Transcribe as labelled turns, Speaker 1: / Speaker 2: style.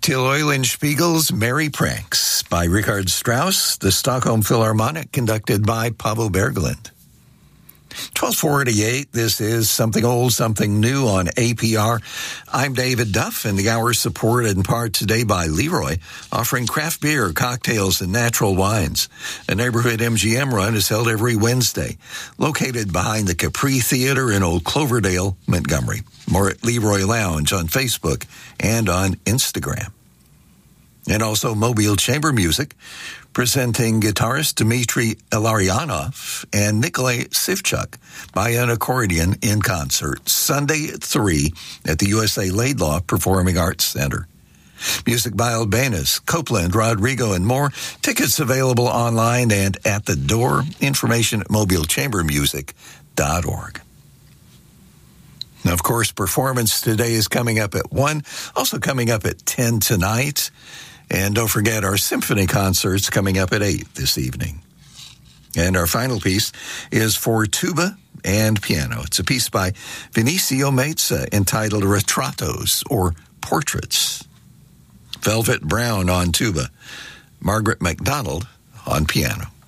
Speaker 1: Till Eulenspiegel's Merry Pranks by Richard Strauss, the Stockholm Philharmonic, conducted by Paavo Berglund. 1248, this is Something Old, Something New on APR. I'm David Duff, and the hour is supported in part today by Leroy, offering craft beer, cocktails, and natural wines. A neighborhood MGM run is held every Wednesday, located behind the Capri Theater in Old Cloverdale, Montgomery. More at Leroy Lounge on Facebook and on Instagram. And also Mobile Chamber Music, presenting guitarist Dmitry Ilarionov and Nikolai Sivchuk by an accordion in concert, Sunday at 3 at the USA Laidlaw Performing Arts Center. Music by Albanus, Copeland, Rodrigo, and more. Tickets available online and at the door. Information at mobilechambermusic.org. Now, of course, performance today is coming up at 1, also coming up at 10 tonight. And don't forget our symphony concerts coming up at 8 this evening. And our final piece is for tuba and piano. It's a piece by Vinicio Mezza entitled Retratos, or Portraits. Velvet Brown on tuba, Margaret MacDonald on piano.